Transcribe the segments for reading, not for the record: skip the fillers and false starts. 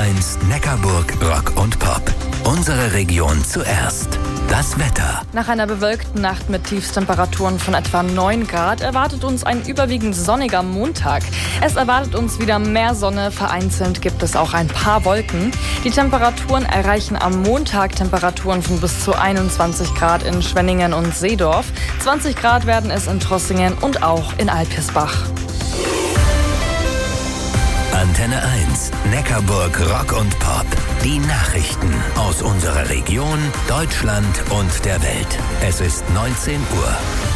1 Neckarburg Rock und Pop. Unsere Region zuerst. Das Wetter. Nach einer bewölkten Nacht mit Tiefstemperaturen von etwa 9 Grad erwartet uns ein überwiegend sonniger Montag. Es erwartet uns wieder mehr Sonne, vereinzelt gibt es auch ein paar Wolken. Die Temperaturen erreichen am Montag Temperaturen von bis zu 21 Grad in Schwenningen und Seedorf. 20 Grad werden es in Trossingen und auch in Alpirsbach. Antenne 1, Neckarburg Rock und Pop. Die Nachrichten aus unserer Region, Deutschland und der Welt. Es ist 19 Uhr.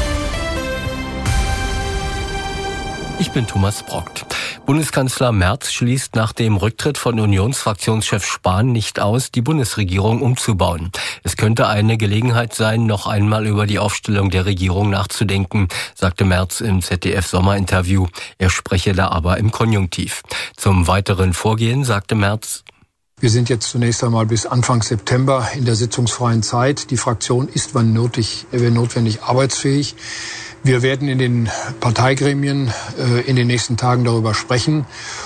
Ich bin Thomas Brockt. Bundeskanzler Merz schließt nach dem Rücktritt von Unionsfraktionschef Spahn nicht aus, die Bundesregierung umzubauen. Es könnte eine Gelegenheit sein, noch einmal über die Aufstellung der Regierung nachzudenken, sagte Merz im ZDF-Sommerinterview. Er spreche da aber im Konjunktiv. Zum weiteren Vorgehen sagte Merz: Wir sind jetzt zunächst einmal bis Anfang September in der sitzungsfreien Zeit. Die Fraktion ist, wenn notwendig, arbeitsfähig. Wir werden in den Parteigremien in den nächsten Tagen darüber sprechen.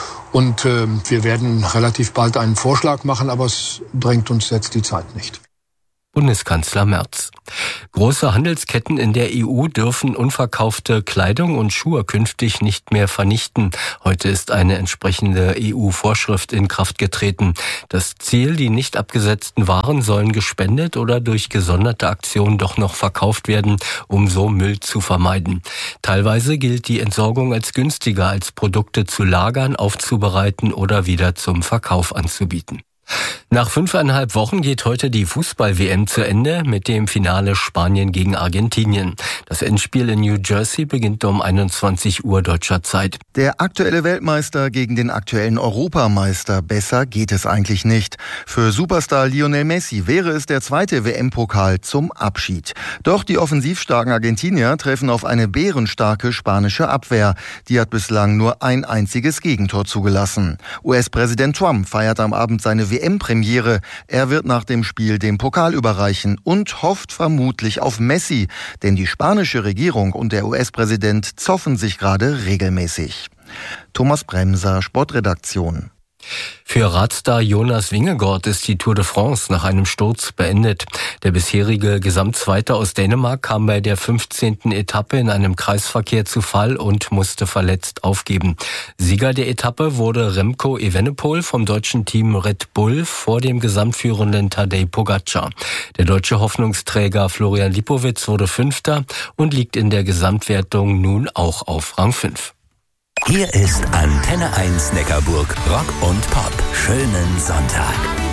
Und wir werden relativ bald einen Vorschlag machen, aber es drängt uns jetzt die Zeit nicht. Bundeskanzler Merz. Große Handelsketten in der EU dürfen unverkaufte Kleidung und Schuhe künftig nicht mehr vernichten. Heute ist eine entsprechende EU-Vorschrift in Kraft getreten. Das Ziel, die nicht abgesetzten Waren sollen gespendet oder durch gesonderte Aktionen doch noch verkauft werden, um so Müll zu vermeiden. Teilweise gilt die Entsorgung als günstiger, als Produkte zu lagern, aufzubereiten oder wieder zum Verkauf anzubieten. Nach 5,5 Wochen geht heute die Fußball-WM zu Ende mit dem Finale Spanien gegen Argentinien. Das Endspiel in New Jersey beginnt um 21 Uhr deutscher Zeit. Der aktuelle Weltmeister gegen den aktuellen Europameister. Besser geht es eigentlich nicht. Für Superstar Lionel Messi wäre es der zweite WM-Pokal zum Abschied. Doch die offensivstarken Argentinier treffen auf eine bärenstarke spanische Abwehr. Die hat bislang nur ein einziges Gegentor zugelassen. US-Präsident Trump feiert am Abend seine WM-Premiere. Er wird nach dem Spiel den Pokal überreichen und hofft vermutlich auf Messi, denn die spanische Regierung und der US-Präsident zoffen sich gerade regelmäßig. Thomas Bremser, Sportredaktion. Für Radstar Jonas Vingegaard ist die Tour de France nach einem Sturz beendet. Der bisherige Gesamtzweite aus Dänemark kam bei der 15. Etappe in einem Kreisverkehr zu Fall und musste verletzt aufgeben. Sieger der Etappe wurde Remco Evenepoel vom deutschen Team Red Bull vor dem gesamtführenden Tadej Pogačar. Der deutsche Hoffnungsträger Florian Lipowitz wurde Fünfter und liegt in der Gesamtwertung nun auch auf Rang 5. Hier ist Antenne 1 Neckarburg Rock und Pop. Schönen Sonntag.